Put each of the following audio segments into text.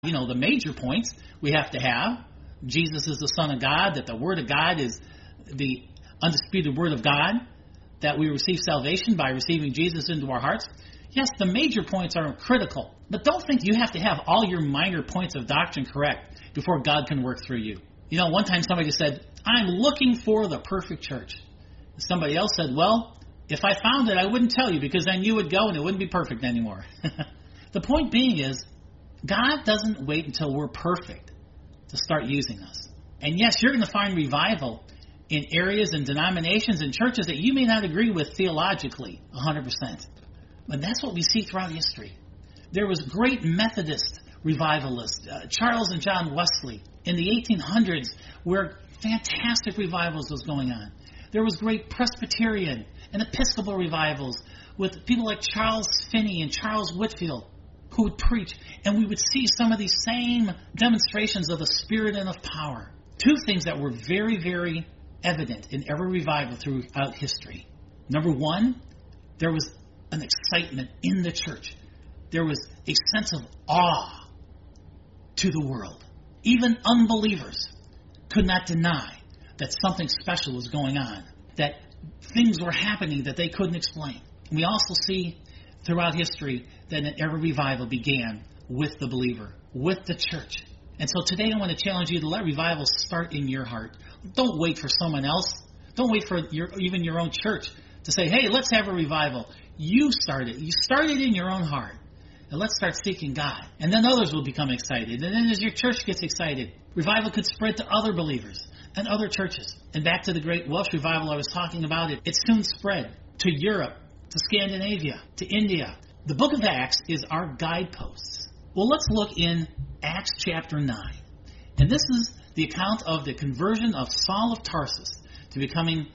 The major points we have to have. Jesus is the Son of God, that the Word of God is the undisputed Word of God, that we receive salvation by receiving Jesus into our hearts. Yes, the major points are critical, but don't think you have to have all your minor points of doctrine correct before God can work through you. One time somebody said, I'm looking for the perfect church. Somebody else said, well, if I found it, I wouldn't tell you, because then you would go and it wouldn't be perfect anymore. The point being is, God doesn't wait until we're perfect to start using us. And yes, you're going to find revival in areas and denominations and churches that you may not agree with theologically 100%. But that's what we see throughout history. There was great Methodist revivalists, Charles and John Wesley, in the 1800s, where fantastic revivals was going on. There was great Presbyterian and Episcopal revivals with people like Charles Finney and Charles Whitefield who would preach, and we would see some of these same demonstrations of the Spirit and of power. Two things that were very, very evident in every revival throughout history. Number one, there was an excitement in the church. There was a sense of awe to the world. Even unbelievers could not deny that something special was going on, that things were happening that they couldn't explain. We also see throughout history that every revival began with the believer, with the church. And so today I want to challenge you to let revival start in your heart. Don't wait for someone else. Don't wait for even your own church to say, hey, let's have a revival. You start it. You start it in your own heart. And let's start seeking God. And then others will become excited. And then as your church gets excited, revival could spread to other believers and other churches. And back to the great Welsh revival I was talking about, it soon spread to Europe, to Scandinavia, to India. The book of Acts is our guideposts. Well, let's look in Acts chapter 9. And this is the account of the conversion of Saul of Tarsus to becoming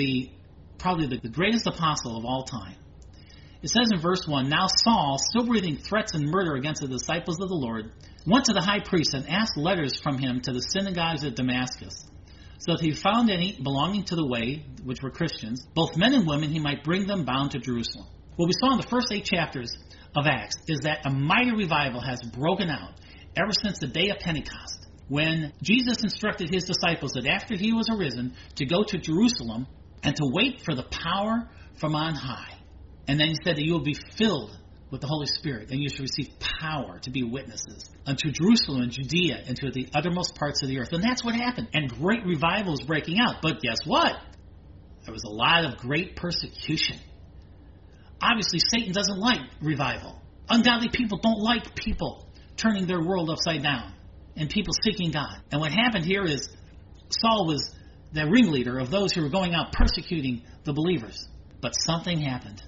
probably the greatest apostle of all time. It says in verse 1, Now Saul, still breathing threats and murder against the disciples of the Lord, went to the high priest and asked letters from him to the synagogues of Damascus, so that if he found any belonging to the way, which were Christians, both men and women, he might bring them bound to Jerusalem. What we saw in the first 8 chapters of Acts is that a mighty revival has broken out ever since the day of Pentecost, when Jesus instructed his disciples that after he was arisen to go to Jerusalem and to wait for the power from on high. And then he said that you will be filled with the Holy Spirit, and you shall receive power to be witnesses unto Jerusalem and Judea and to the uttermost parts of the earth. And that's what happened. And great revival is breaking out. But guess what? There was a lot of great persecution. Obviously, Satan doesn't like revival. Ungodly people don't like people turning their world upside down and people seeking God. And what happened here is Saul was the ringleader of those who were going out persecuting the believers. But something happened.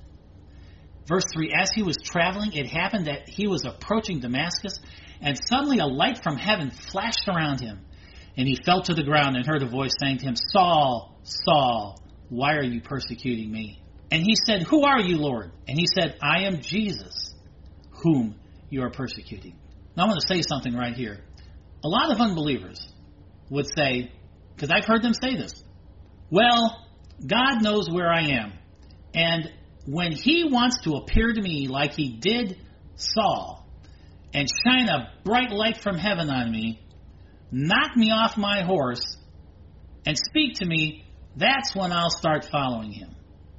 Verse 3, as he was traveling, it happened that he was approaching Damascus, and suddenly a light from heaven flashed around him. And he fell to the ground and heard a voice saying to him, Saul, Saul, why are you persecuting me? And he said, Who are you, Lord? And he said, I am Jesus, whom you are persecuting. Now I want to say something right here. A lot of unbelievers would say, because I've heard them say this, well, God knows where I am. And when he wants to appear to me like he did Saul and shine a bright light from heaven on me, knock me off my horse, and speak to me, that's when I'll start following him.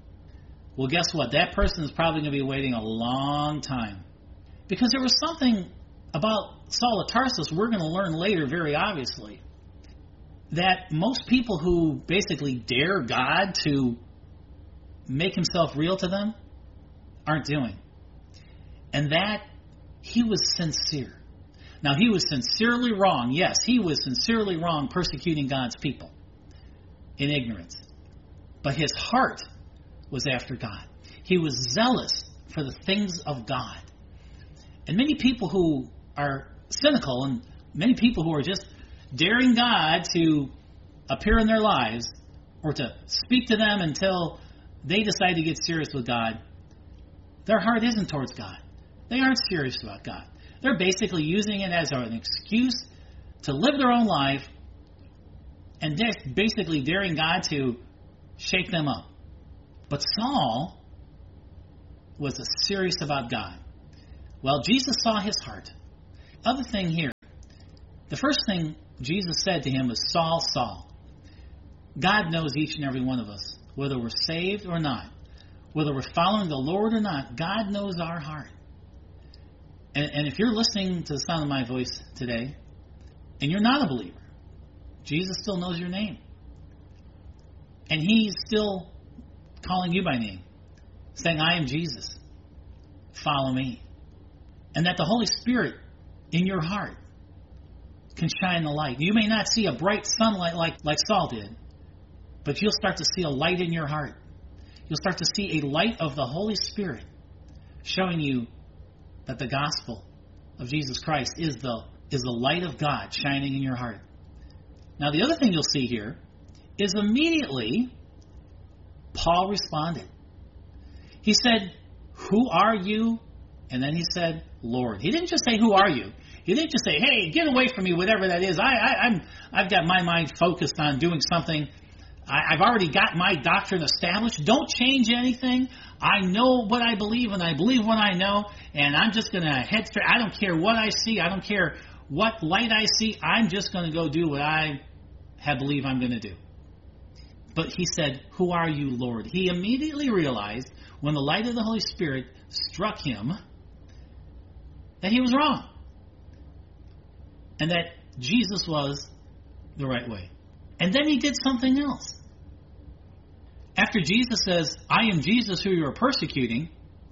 Well, guess what? That person is probably going to be waiting a long time. Because there was something about Saul of Tarsus we're going to learn later very obviously, that most people who basically dare God to make himself real to them aren't doing. And that he was sincere. Now, he was sincerely wrong. Yes, he was sincerely wrong persecuting God's people in ignorance. But his heart was after God. He was zealous for the things of God. And many people who are cynical and many people who are just daring God to appear in their lives or to speak to them until they decide to get serious with God, their heart isn't towards God. They aren't serious about God. They're basically using it as an excuse to live their own life and just basically daring God to shake them up. But Saul was serious about God. Well, Jesus saw his heart. Other thing here, The first thing Jesus said to him was, Saul, Saul. God knows each and every one of us, whether we're saved or not, whether we're following the Lord or not. God knows our heart. And if you're listening to the sound of my voice today, and you're not a believer, Jesus still knows your name. And He's still calling you by name, saying, I am Jesus. Follow me. And that the Holy Spirit in your heart can shine the light. You may not see a bright sunlight like Saul did, but you'll start to see a light in your heart. You'll start to see a light of the Holy Spirit showing you that the gospel of Jesus Christ is the light of God shining in your heart. Now, the other thing you'll see here is immediately Paul responded. He said, who are you? And then he said, Lord. He didn't just say, who are you? He didn't just say, hey, get away from me, whatever that is. I've got my mind focused on doing something. I've already got my doctrine established. Don't change anything. I know what I believe, and I believe what I know, and I'm just going to head straight. I don't care what I see. I don't care what light I see. I'm just going to go do what I believe I'm going to do. But he said, who are you, Lord? He immediately realized when the light of the Holy Spirit struck him that he was wrong and that Jesus was the right way. And then he did something else. After Jesus says, I am Jesus who you are persecuting,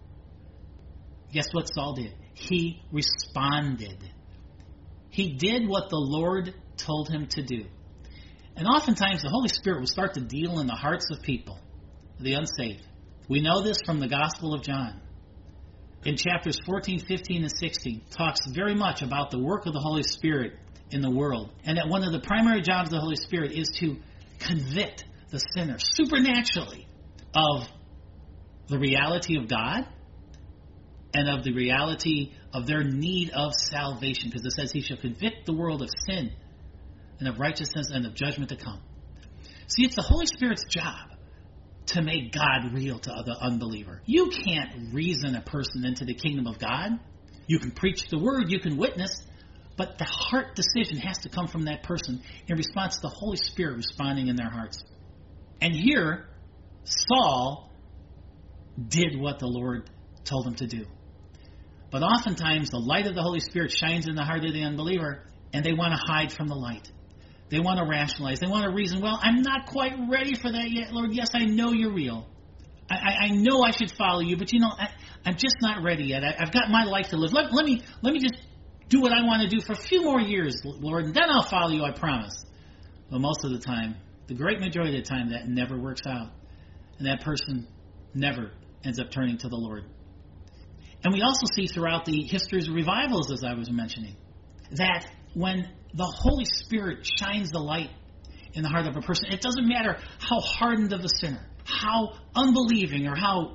guess what Saul did? He responded. He did what the Lord told him to do. And oftentimes the Holy Spirit will start to deal in the hearts of people, the unsaved. We know this from the Gospel of John. In chapters 14, 15, and 16, talks very much about the work of the Holy Spirit in the world, and that one of the primary jobs of the Holy Spirit is to convict the sinner supernaturally of the reality of God and of the reality of their need of salvation, because it says he shall convict the world of sin and of righteousness and of judgment to come. See, it's the Holy Spirit's job to make God real to the unbeliever. You can't reason a person into the kingdom of God. You can preach the word, you can witness, but the heart decision has to come from that person in response to the Holy Spirit responding in their hearts. And here, Saul did what the Lord told him to do. But oftentimes, the light of the Holy Spirit shines in the heart of the unbeliever, and they want to hide from the light. They want to rationalize. They want to reason, well, I'm not quite ready for that yet, Lord. Yes, I know you're real. I know I should follow you, but I'm just not ready yet. I've got my life to live. Let me just do what I want to do for a few more years, Lord, and then I'll follow you, I promise. But most of the time, the great majority of the time, that never works out. And that person never ends up turning to the Lord. And we also see throughout the histories of revivals, as I was mentioning, that when the Holy Spirit shines the light in the heart of a person, it doesn't matter how hardened of a sinner, how unbelieving, or how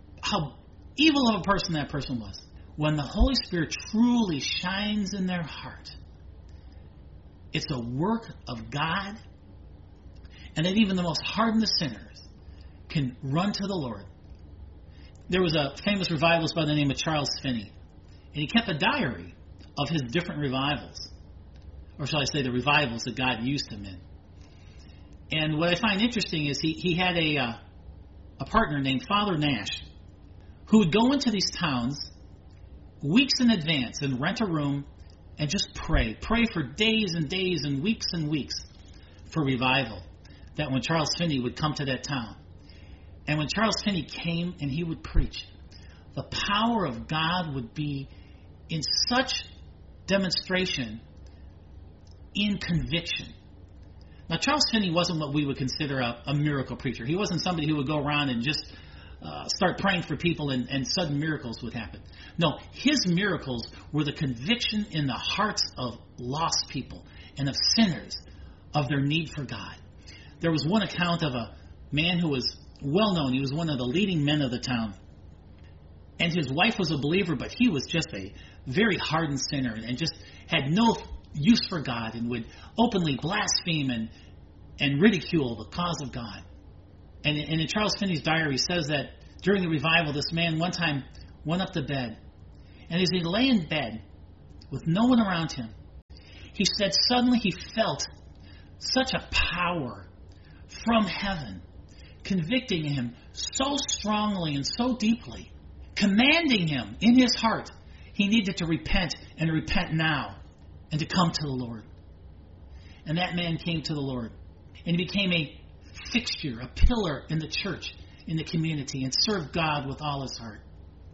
evil of a person that person was. When the Holy Spirit truly shines in their heart, it's a work of God, and that even the most hardened of sinners can run to the Lord. There was a famous revivalist by the name of Charles Finney, and he kept a diary of his different revivals, or shall I say the revivals that God used him in. And what I find interesting is he had a partner named Father Nash, who would go into these towns weeks in advance and rent a room and just pray for days and days and weeks for revival, that when Charles Finney would come to that town. And when Charles Finney came and he would preach, the power of God would be in such demonstration, in conviction. Now, Charles Finney wasn't what we would consider a miracle preacher. He wasn't somebody who would go around and just start praying for people and sudden miracles would happen. No, his miracles were the conviction in the hearts of lost people and of sinners of their need for God. There was one account of a man who was well known. He was one of the leading men of the town. And his wife was a believer, but he was just a very hardened sinner and just had no use for God and would openly blaspheme and ridicule the cause of God. And in Charles Finney's diary, he says that during the revival, this man one time went up to bed. And as he lay in bed with no one around him, He said suddenly he felt such a power from heaven, convicting him so strongly and so deeply, commanding him in his heart he needed to repent and repent now and to come to the Lord. And that man came to the Lord, and he became a fixture, a pillar in the church, in the community, and served God with all his heart.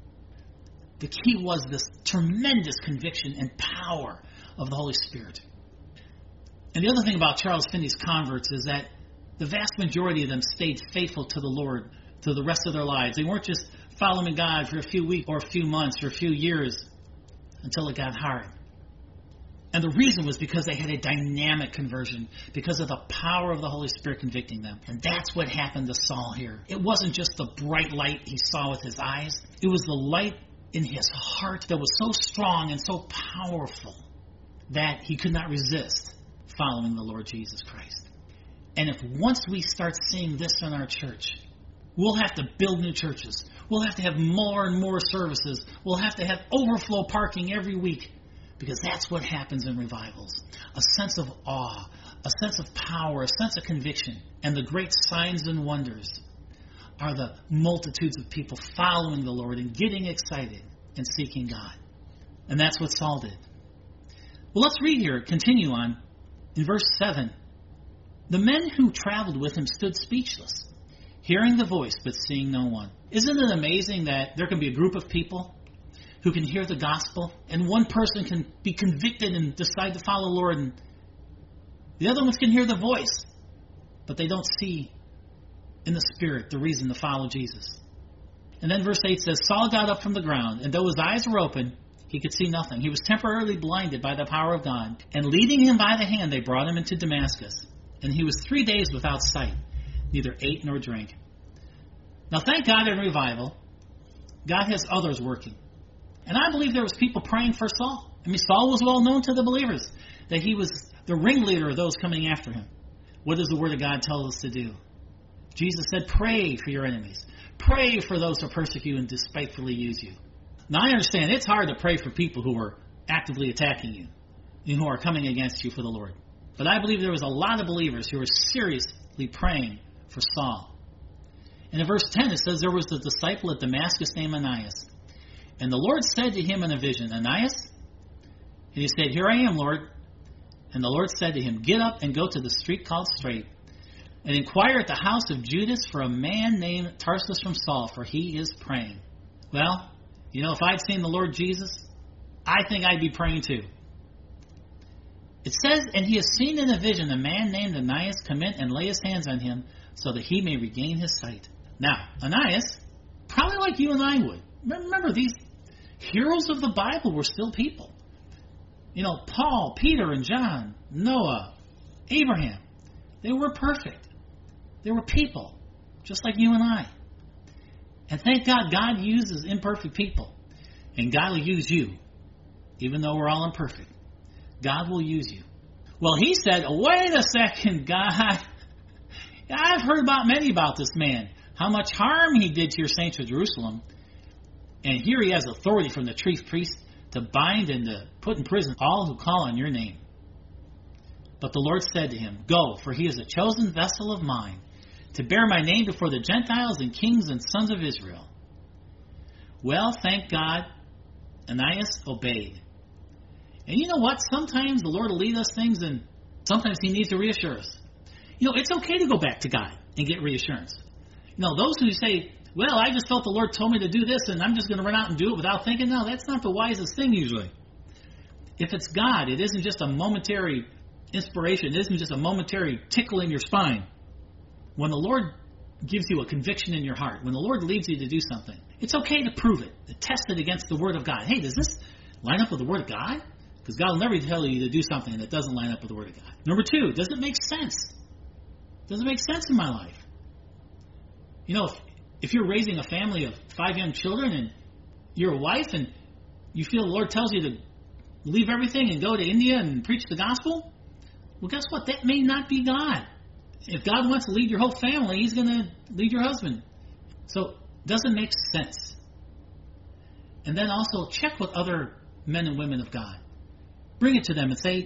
The key was this tremendous conviction and power of the Holy Spirit. And the other thing about Charles Finney's converts is that the vast majority of them stayed faithful to the Lord through the rest of their lives. They weren't just following God for a few weeks or a few months or a few years until it got hard. And the reason was because they had a dynamic conversion, because of the power of the Holy Spirit convicting them. And that's what happened to Saul here. It wasn't just the bright light he saw with his eyes. It was the light in his heart that was so strong and so powerful that he could not resist following the Lord Jesus Christ. And if once we start seeing this in our church, we'll have to build new churches. We'll have to have more and more services. We'll have to have overflow parking every week. Because that's what happens in revivals. A sense of awe, a sense of power, a sense of conviction. And the great signs and wonders are the multitudes of people following the Lord and getting excited and seeking God. And that's what Saul did. Well, let's read here, continue on, in verse 7. The men who traveled with him stood speechless, hearing the voice but seeing no one. Isn't it amazing that there can be a group of people who can hear the gospel, and one person can be convicted and decide to follow the Lord, and the other ones can hear the voice, but they don't see in the Spirit the reason to follow Jesus. And then verse 8 says, Saul got up from the ground, and though his eyes were open, he could see nothing. He was temporarily blinded by the power of God, and leading him by the hand, they brought him into Damascus. And he was 3 days without sight, neither ate nor drank. Now thank God in revival, God has others working. And I believe there was people praying for Saul. I mean, Saul was well known to the believers, that he was the ringleader of those coming after him. What does the Word of God tell us to do? Jesus said, pray for your enemies. Pray for those who persecute and despitefully use you. Now, I understand it's hard to pray for people who are actively attacking you and who are coming against you for the Lord. But I believe there was a lot of believers who were seriously praying for Saul. And in verse 10 it says, there was a disciple at Damascus named Ananias. And the Lord said to him in a vision, Ananias? And he said, here I am, Lord. And the Lord said to him, get up and go to the street called Straight, and inquire at the house of Judas for a man named Tarsus from Saul, for he is praying. Well, you know, if I'd seen the Lord Jesus, I think I'd be praying too. It says, and he has seen in a vision a man named Ananias come in and lay his hands on him so that he may regain his sight. Now, Ananias, probably like you and I would. Remember, these heroes of the Bible were still people. You know, Paul, Peter, and John, Noah, Abraham, they were perfect. They were people, just like you and I. And thank God, God uses imperfect people. And God will use you, even though we're all imperfect. God will use you. Well, he said, wait a second, God. I've heard many about this man. How much harm he did to your saints of Jerusalem. And here he has authority from the chief priest to bind and to put in prison all who call on your name. But the Lord said to him, go, for he is a chosen vessel of mine, to bear my name before the Gentiles and kings and sons of Israel. Well, thank God, Ananias obeyed. And you know what? Sometimes the Lord will lead us things, and sometimes he needs to reassure us. You know, it's okay to go back to God and get reassurance. You know, those who say, well, I just felt the Lord told me to do this, and I'm just going to run out and do it without thinking. No, that's not the wisest thing usually. If it's God, it isn't just a momentary inspiration. It isn't just a momentary tickle in your spine. When the Lord gives you a conviction in your heart, when the Lord leads you to do something, it's okay to prove it, to test it against the Word of God. Hey, does this line up with the Word of God? Because God will never tell you to do something that doesn't line up with the Word of God. Number 2, does it make sense? Does it make sense in my life? You know, if you're raising a family of 5 young children and you're a wife and you feel the Lord tells you to leave everything and go to India and preach the gospel, well, guess what? That may not be God. If God wants to lead your whole family, he's going to lead your husband. So, does it make sense? And then also check with other men and women of God. Bring it to them and say,